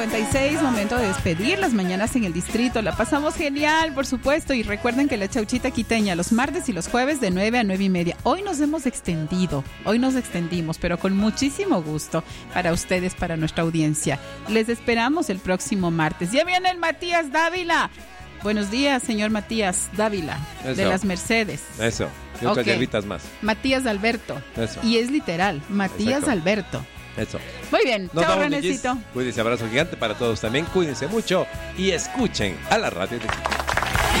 8:56, momento de despedir las mañanas en el distrito. La pasamos genial, por supuesto. Y recuerden que la Chauchita Quiteña los martes y los jueves de 9 a 9:30. Hoy nos hemos extendido, hoy nos extendimos, pero con muchísimo gusto para ustedes, para nuestra audiencia. Les esperamos el próximo martes. Ya viene el Matías Dávila. Buenos días, señor Matías Dávila, de las Mercedes. Eso, y otras hierbitas más. Matías Alberto. Eso. Y es literal, Matías Alberto. Eso. Muy bien, chao, Renecito. Cuídense, abrazo gigante para todos también. Cuídense mucho y escuchen a la radio de